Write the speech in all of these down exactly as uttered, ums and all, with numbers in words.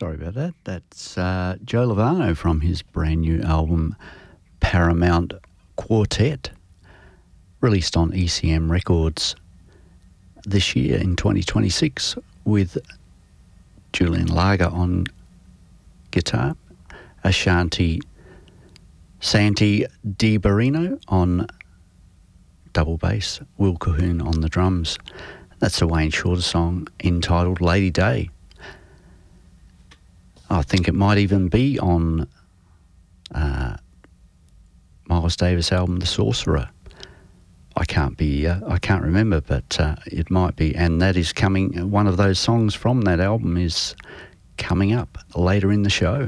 Sorry about that. That's uh, Joe Lovano from his brand new album Paramount Quartet, released on E C M Records this year in twenty twenty-six, with Julian Lager on guitar, Ashanti Santi Di Barino on double bass, Will Cahoon on the drums. That's a Wayne Shorter song entitled Lady Day. I think it might even be on uh, Miles Davis' album The Sorcerer. I can't be, uh, I can't remember, but uh, it might be. And that is coming, one of those songs from that album is coming up later in the show.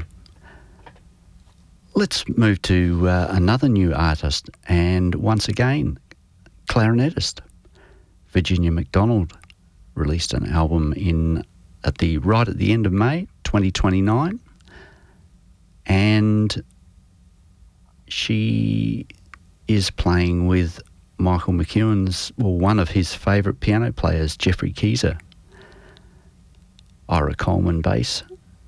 Let's move to uh, another new artist, and once again, clarinetist. Virginia McDonald released an album in at the right at the end of May twenty twenty-nine, and she is playing with Michael McEwen's, well, one of his favourite piano players, Jeffrey Keezer. Ira Coleman bass,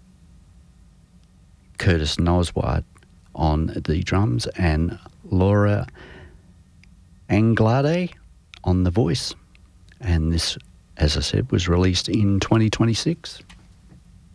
Curtis Noswald on the drums, and Laura Anglade on the voice. And this, as I said, was released in twenty twenty-six.